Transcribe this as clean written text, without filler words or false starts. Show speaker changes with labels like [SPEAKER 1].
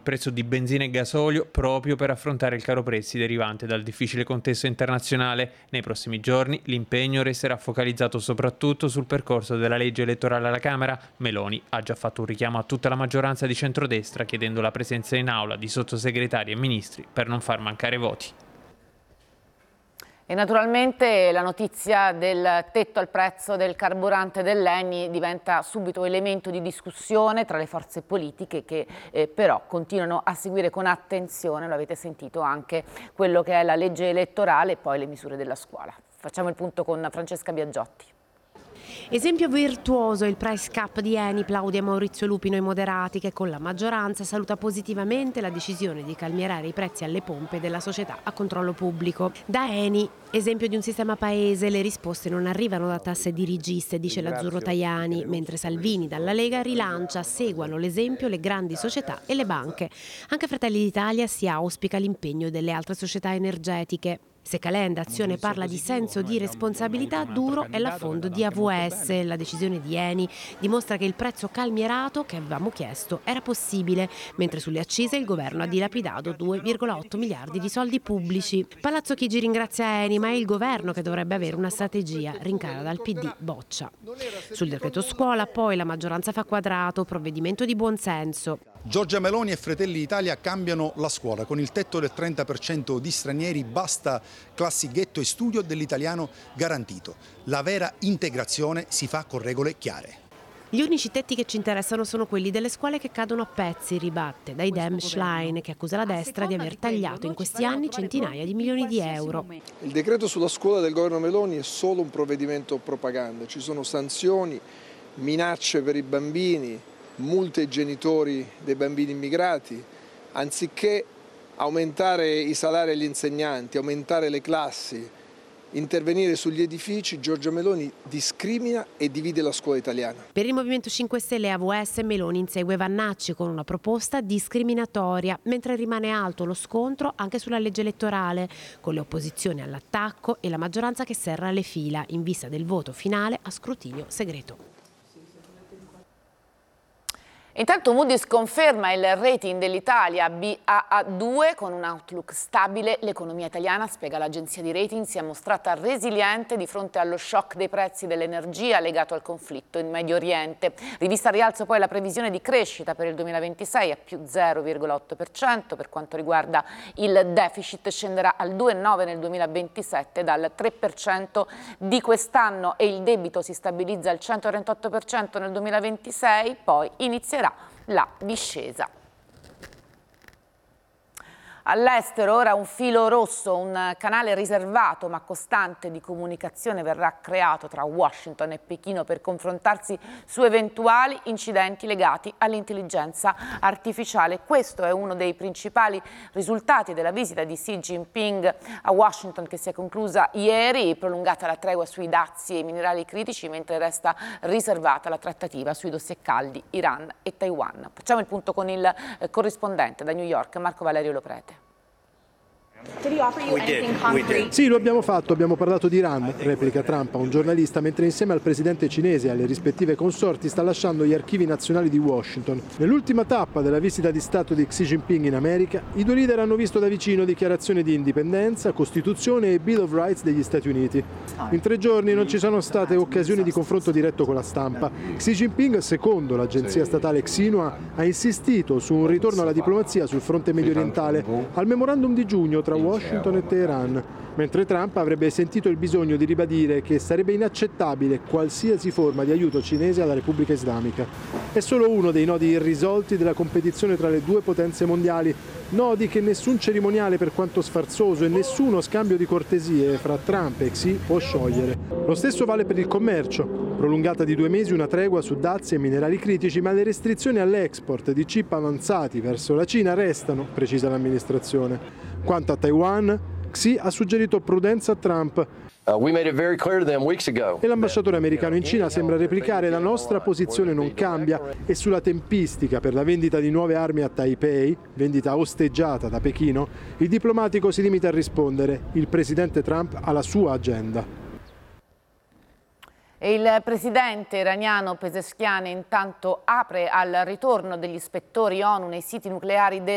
[SPEAKER 1] prezzo di benzina e gasolio proprio per affrontare il caro prezzi derivante dal difficile contesto internazionale. Nei prossimi giorni l'impegno resterà focalizzato soprattutto sul percorso della legge elettorale alla Camera. Meloni ha già fatto un richiamo a tutta la maggioranza di centrodestra chiedendo la presenza in aula di sottosegretari e ministri per non far mancare voti.
[SPEAKER 2] E naturalmente la notizia del tetto al prezzo del carburante dell'Eni diventa subito elemento di discussione tra le forze politiche che però continuano a seguire con attenzione, lo avete sentito, anche quello che è la legge elettorale e poi le misure della scuola. Facciamo il punto con Francesca Biagiotti.
[SPEAKER 3] Esempio virtuoso il price cap di Eni, plaude Maurizio Lupino ai moderati che con la maggioranza saluta positivamente la decisione di calmierare i prezzi alle pompe della società a controllo pubblico. Da Eni, esempio di un sistema paese, le risposte non arrivano da tasse dirigiste, dice l'Azzurro Tajani, mentre Salvini dalla Lega rilancia, seguano l'esempio le grandi società e le banche. Anche Fratelli d'Italia si auspica l'impegno delle altre società energetiche. Se Calenda Azione parla di senso di responsabilità, duro è l'affondo di AVS. La decisione di Eni dimostra che il prezzo calmierato che avevamo chiesto era possibile, mentre sulle accise il governo ha dilapidato 2,8 miliardi di soldi pubblici. Palazzo Chigi ringrazia Eni, ma è il governo che dovrebbe avere una strategia, rincara dal PD boccia. Sul decreto scuola poi la maggioranza fa quadrato, provvedimento di buonsenso.
[SPEAKER 4] Giorgia Meloni e Fratelli d'Italia cambiano la scuola. Con il tetto del 30% di stranieri basta classi ghetto e studio dell'italiano garantito. La vera integrazione si fa con regole chiare.
[SPEAKER 3] Gli unici tetti che ci interessano sono quelli delle scuole che cadono a pezzi, ribatte dai Dem Schlein, che accusa la destra di aver tagliato in questi anni centinaia di milioni di euro.
[SPEAKER 5] Il decreto sulla scuola del governo Meloni è solo un provvedimento propaganda. Ci sono sanzioni, minacce per i bambini, multe ai genitori dei bambini immigrati, anziché aumentare i salari agli insegnanti, aumentare le classi, intervenire sugli edifici, Giorgia Meloni discrimina e divide la scuola italiana.
[SPEAKER 3] Per il Movimento 5 Stelle AVS Meloni insegue Vannacci con una proposta discriminatoria, mentre rimane alto lo scontro anche sulla legge elettorale, con le opposizioni all'attacco e la maggioranza che serra le fila in vista del voto finale a scrutinio segreto.
[SPEAKER 2] Intanto Moody's conferma il rating dell'Italia Baa2 con un outlook stabile. L'economia italiana, spiega l'agenzia di rating, si è mostrata resiliente di fronte allo shock dei prezzi dell'energia legato al conflitto in Medio Oriente. Rivista al rialzo poi la previsione di crescita per il 2026 a più 0,8%. Per quanto riguarda il deficit scenderà al 2,9% nel 2027 dal 3% di quest'anno e il debito si stabilizza al 138% nel 2026, poi inizierà la discesa. All'estero ora un filo rosso, un canale riservato ma costante di comunicazione verrà creato tra Washington e Pechino per confrontarsi su eventuali incidenti legati all'intelligenza artificiale. Questo è uno dei principali risultati della visita di Xi Jinping a Washington che si è conclusa ieri, prolungata la tregua sui dazi e i minerali critici mentre resta riservata la trattativa sui dossier caldi Iran e Taiwan. Facciamo il punto con il corrispondente da New York, Marco Valerio Loprete.
[SPEAKER 6] Sì, lo abbiamo fatto, abbiamo parlato di Iran, replica Trump a un giornalista mentre insieme al presidente cinese e alle rispettive consorti sta lasciando gli archivi nazionali di Washington. Nell'ultima tappa della visita di Stato di Xi Jinping in America, i due leader hanno visto da vicino dichiarazioni di indipendenza, Costituzione e Bill of Rights degli Stati Uniti. In 3 giorni non ci sono state occasioni di confronto diretto con la stampa. Xi Jinping, secondo l'agenzia statale Xinhua, ha insistito su un ritorno alla diplomazia sul fronte mediorientale al memorandum di giugno tra Washington e Teheran, mentre Trump avrebbe sentito il bisogno di ribadire che sarebbe inaccettabile qualsiasi forma di aiuto cinese alla Repubblica Islamica. È solo uno dei nodi irrisolti della competizione tra le due potenze mondiali, nodi che nessun cerimoniale per quanto sfarzoso e nessuno scambio di cortesie fra Trump e Xi può sciogliere. Lo stesso vale per il commercio. Prolungata di 2 mesi una tregua su dazi e minerali critici, ma le restrizioni all'export di chip avanzati verso la Cina restano, precisa l'amministrazione. Quanto a Taiwan, Xi ha suggerito prudenza a Trump. E l'ambasciatore americano in Cina sembra replicare la nostra posizione non cambia e sulla tempistica per la vendita di nuove armi a Taipei, vendita osteggiata da Pechino, il diplomatico si limita a rispondere: il presidente Trump ha la sua agenda.
[SPEAKER 2] E il presidente iraniano Pezeshkian intanto apre al ritorno degli ispettori ONU nei siti nucleari